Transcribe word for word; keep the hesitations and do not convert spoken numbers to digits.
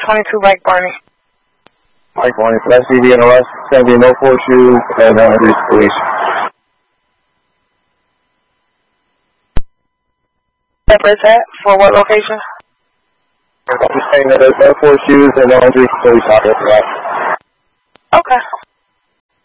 twenty-two Mike Barney. Mike Barney, for S C V and arrest, it's going to be no four shoes and uh, reach police. Where's that? For what location? I'm just saying that there's no four shoes and no reach police out there for that. Okay.